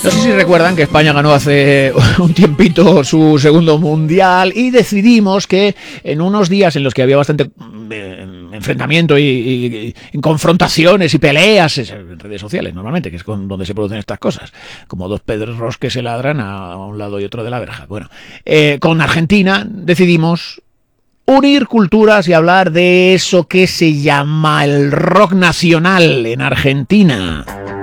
No sé si recuerdan que España ganó hace un tiempito su segundo mundial y decidimos que en unos días en los que había bastante enfrentamiento y confrontaciones y peleas en redes sociales normalmente, que es donde se producen estas cosas, como dos pedros que se ladran a un lado y otro de la verja. Bueno, con Argentina decidimos unir culturas y hablar de eso que se llama el rock nacional en Argentina.